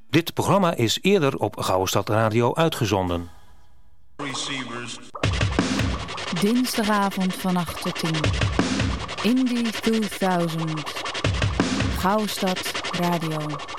Dit programma is eerder op Gouwestad Radio uitgezonden. Dinsdagavond van 8 tot 10. Indie 2000. Gouwestad Radio.